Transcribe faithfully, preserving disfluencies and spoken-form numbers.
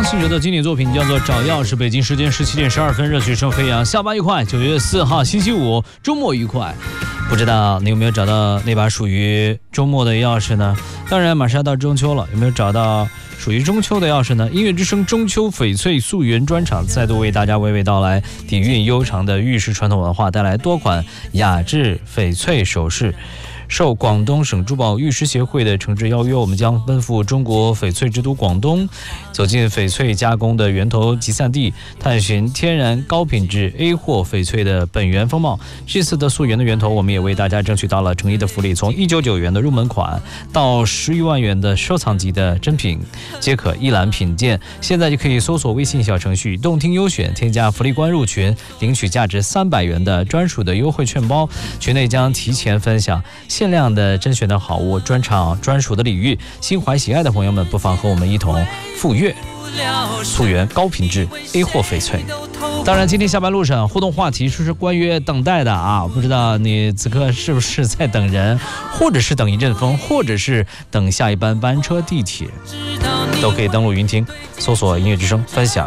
信哲的经典作品叫做《找钥匙》。北京时间十七点十二分，热血声飞扬，下班愉快。九月四号星期五，周末愉快。不知道你有没有找到那把属于周末的钥匙呢？当然，马上要到中秋了，有没有找到属于中秋的钥匙呢？音乐之声中秋翡翠溯源专场再度为大家娓娓道来底蕴悠长的玉石传统文化，带来多款雅致翡翠首饰。受广东省珠宝玉石协会的诚挚邀约，我们将奔赴中国翡翠之都广东，走进翡翠加工的源头集散地，探寻天然高品质 A 货翡翠的本源风貌。这次的溯源的源头，我们也为大家争取到了诚意的福利，从一百九十九元的入门款到十余万元的收藏级的珍品，皆可一览品鉴。现在就可以搜索微信小程序动听优选，添加福利官入群，领取价值三百元的专属的优惠券包，群内将提前分享限量的甄选的好物，专场专属的礼遇，心怀喜爱的朋友们不妨和我们一同赴粤溯源高品质 A 货翡翠。当然今天下班路上互动话题是关于等待的啊，不知道你此刻是不是在等人，或者是等一阵风，或者是等下一班班车地铁，都可以登录云听搜索音乐之声分享